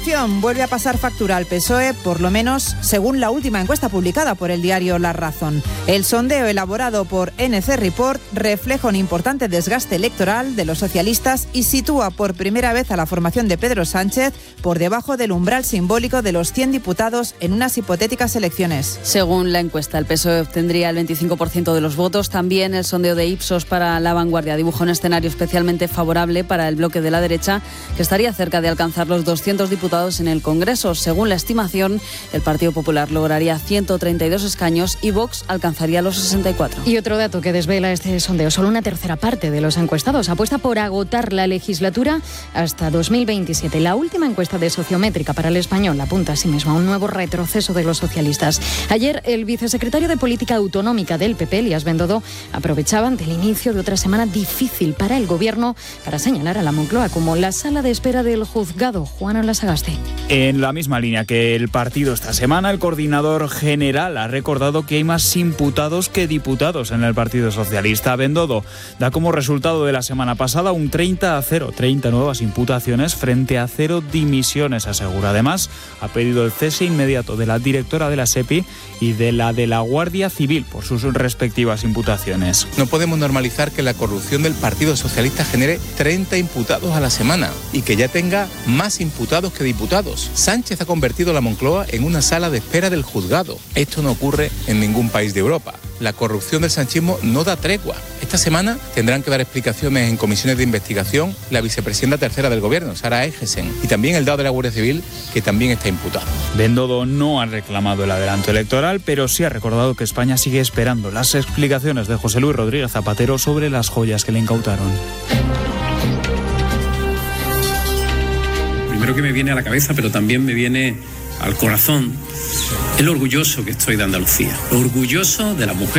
Vuelve a pasar factura al PSOE, por lo menos según la última encuesta publicada por el diario La Razón. El sondeo elaborado por NC Report refleja un importante desgaste electoral de los socialistas y sitúa por primera vez a la formación de Pedro Sánchez por debajo del umbral simbólico de los 100 diputados en unas hipotéticas elecciones. Según la encuesta, el PSOE obtendría el 25% de los votos. También el sondeo de Ipsos para La Vanguardia dibuja un escenario especialmente favorable para el bloque de la derecha, que estaría cerca de alcanzar los 200 diputados en el Congreso. Según la estimación, el Partido Popular lograría 132 escaños y Vox alcanzaría los 64. Y otro dato que desvela este sondeo: solo una tercera parte de los encuestados apuesta por agotar la legislatura hasta 2027. La última encuesta de Sociométrica para El Español apunta asimismo a un nuevo retroceso de los socialistas. Ayer, el vicesecretario de Política Autonómica del PP, Elías Bendodo, aprovechaba ante el inicio de otra semana difícil para el Gobierno para señalar a la Moncloa como la sala de espera del juzgado. Juan Lasagaste. En la misma línea que el partido esta semana, el coordinador general ha recordado que hay más imputados que diputados en el Partido Socialista. Bendodo da como resultado de la semana pasada un 30-0, 30 nuevas imputaciones frente a 0 dimisiones, asegura. Además, ha pedido el cese inmediato de la directora de la SEPI y de la Guardia Civil por sus respectivas imputaciones. No podemos normalizar que la corrupción del Partido Socialista genere 30 imputados a la semana y que ya tenga más imputados que diputados. Sánchez ha convertido a la Moncloa en una sala de espera del juzgado. Esto no ocurre en ningún país de Europa. La corrupción del sanchismo no da tregua. Esta semana tendrán que dar explicaciones en comisiones de investigación la vicepresidenta tercera del Gobierno, Sara Egesen, y también el delegado de la Guardia Civil, que también está imputado. Bendodo no ha reclamado el adelanto electoral, pero sí ha recordado que España sigue esperando las explicaciones de José Luis Rodríguez Zapatero sobre las joyas que le incautaron. Primero que me viene a la cabeza, pero también me viene al corazón, es lo orgulloso que estoy de Andalucía, lo orgulloso de la mujer